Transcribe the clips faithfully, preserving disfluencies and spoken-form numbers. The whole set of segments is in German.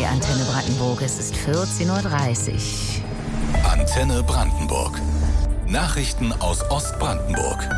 bei Antenne Brandenburg. Es ist vierzehn Uhr dreißig. Antenne Brandenburg. Nachrichten aus Ostbrandenburg.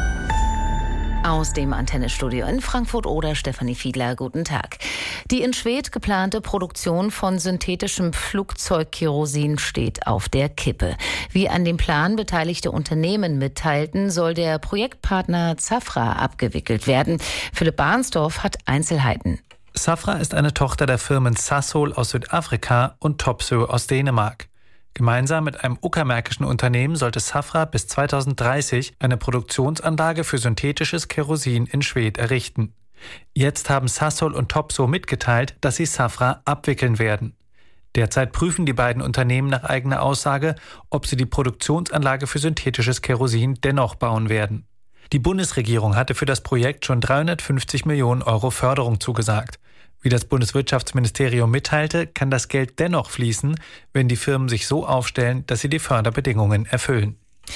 Aus dem Antennestudio in Frankfurt oder Stefanie Fiedler, guten Tag. Die in Schwedt geplante Produktion von synthetischem Flugzeugkerosin steht auf der Kippe. Wie an dem Plan beteiligte Unternehmen mitteilten, soll der Projektpartner Safra abgewickelt werden. Philipp Barnsdorf hat Einzelheiten. Safra ist eine Tochter der Firmen Sasol aus Südafrika und Topsøe aus Dänemark. Gemeinsam mit einem uckermärkischen Unternehmen sollte Safra bis zweitausenddreißig eine Produktionsanlage für synthetisches Kerosin in Schwedt errichten. Jetzt haben Sasol und Topsøe mitgeteilt, dass sie Safra abwickeln werden. Derzeit prüfen die beiden Unternehmen nach eigener Aussage, ob sie die Produktionsanlage für synthetisches Kerosin dennoch bauen werden. Die Bundesregierung hatte für das Projekt schon dreihundertfünfzig Millionen Euro Förderung zugesagt. Wie das Bundeswirtschaftsministerium mitteilte, kann das Geld dennoch fließen, wenn die Firmen sich so aufstellen, dass sie die Förderbedingungen erfüllen.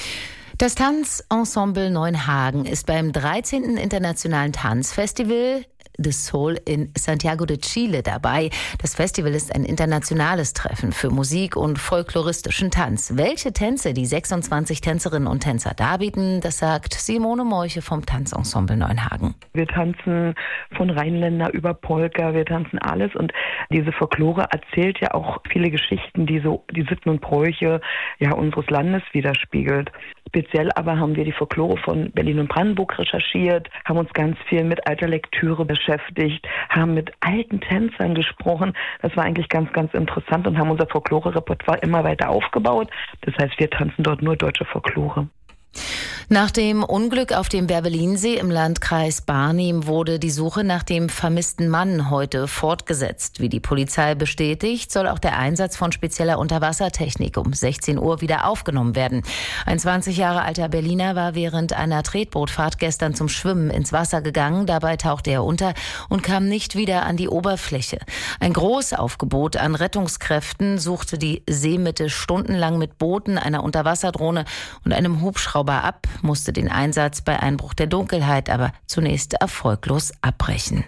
Das Tanzensemble Neuenhagen ist beim dreizehnten Internationalen Tanzfestival The Soul in Santiago de Chile dabei. Das Festival ist ein internationales Treffen für Musik und folkloristischen Tanz. Welche Tänze die sechsundzwanzig Tänzerinnen und Tänzer darbieten, das sagt Simone Meuche vom Tanzensemble Neuenhagen. Wir tanzen von Rheinländer über Polka, wir tanzen alles und diese Folklore erzählt ja auch viele Geschichten, die so die Sitten und Bräuche ja unseres Landes widerspiegelt. Speziell aber haben wir die Folklore von Berlin und Brandenburg recherchiert, haben uns ganz viel mit alter Lektüre beschäftigt, haben mit alten Tänzern gesprochen. Das war eigentlich ganz, ganz interessant und haben unser Folklore-Repertoire immer weiter aufgebaut. Das heißt, wir tanzen dort nur deutsche Folklore. Nach dem Unglück auf dem Werbellinsee im Landkreis Barnim wurde die Suche nach dem vermissten Mann heute fortgesetzt. Wie die Polizei bestätigt, soll auch der Einsatz von spezieller Unterwassertechnik um sechzehn Uhr wieder aufgenommen werden. Ein zwanzig Jahre alter Berliner war während einer Tretbootfahrt gestern zum Schwimmen ins Wasser gegangen. Dabei tauchte er unter und kam nicht wieder an die Oberfläche. Ein Großaufgebot an Rettungskräften suchte die Seemitte stundenlang mit Booten, einer Unterwasserdrohne und einem Hubschrauber ab, musste den Einsatz bei Einbruch der Dunkelheit aber zunächst erfolglos abbrechen.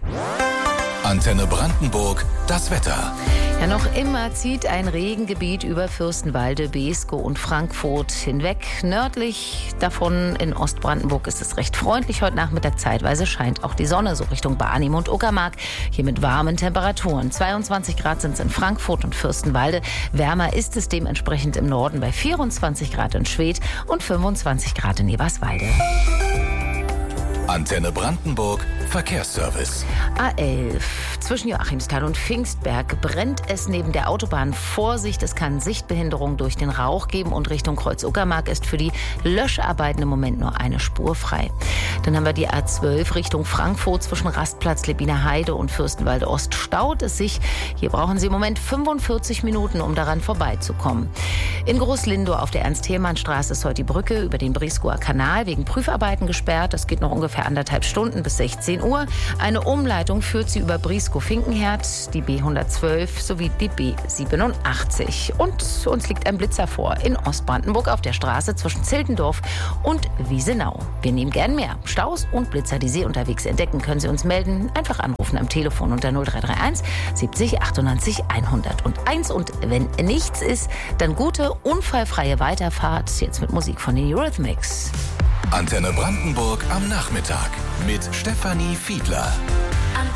Antenne Brandenburg, das Wetter. Ja, noch immer zieht ein Regengebiet über Fürstenwalde, Beeskow und Frankfurt hinweg. Nördlich davon in Ostbrandenburg ist es recht freundlich. Heute Nachmittag zeitweise scheint auch die Sonne so Richtung Barnim und Uckermark. Hier mit warmen Temperaturen. zweiundzwanzig Grad sind es in Frankfurt und Fürstenwalde. Wärmer ist es dementsprechend im Norden bei vierundzwanzig Grad in Schwedt und fünfundzwanzig Grad in Eberswalde. Antenne Brandenburg, Verkehrsservice. A elf. Zwischen Joachimsthal und Pfingstberg brennt es neben der Autobahn. Vorsicht, es kann Sichtbehinderung durch den Rauch geben und Richtung Kreuz-Uckermark ist für die Löscharbeiten im Moment nur eine Spur frei. Dann haben wir die A zwölf Richtung Frankfurt zwischen Rastplatz Lebbiner Heide und Fürstenwalde Ost. Staut es sich. Hier brauchen Sie im Moment fünfundvierzig Minuten, um daran vorbeizukommen. In Großlindow auf der Ernst-Thälmann-Straße ist heute die Brücke über den Brieskower Kanal wegen Prüfarbeiten gesperrt. Das geht noch ungefähr anderthalb Stunden bis sechzehn Uhr. Eine Umleitung führt sie über Brieskow-Finkenherd, die B hundertzwölf sowie die B siebenundachtzig. Und uns liegt ein Blitzer vor in Ostbrandenburg auf der Straße zwischen Ziltendorf und Wiesenau. Wir nehmen gern mehr. Staus und Blitzer, die Sie unterwegs entdecken, können Sie uns melden. Einfach anrufen am Telefon unter null drei drei eins siebzig achtundneunzig hunderteins. Und wenn nichts ist, dann gute, unfallfreie Weiterfahrt. Jetzt mit Musik von den Eurythmics. Antenne Brandenburg am Nachmittag mit Stefanie Fiedler.